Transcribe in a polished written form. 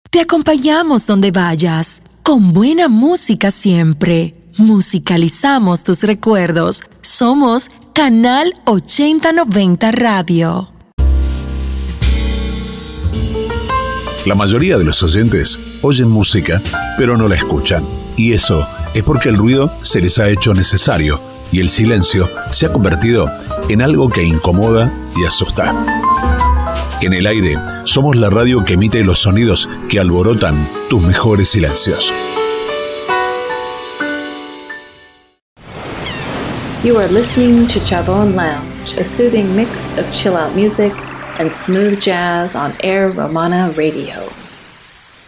Te acompañamos donde vayas, con buena música siempre. Musicalizamos tus recuerdos. Somos Canal 8090 Radio. La mayoría de los oyentes oyen música, pero no la escuchan. Y eso es porque el ruido se les ha hecho necesario y el silencio se ha convertido en algo que incomoda y asusta. En el aire, somos la radio que emite los sonidos que alborotan tus mejores silencios. You are listening to Chabón Lounge, a soothing mix of chill-out music and smooth jazz on Air Romana Radio.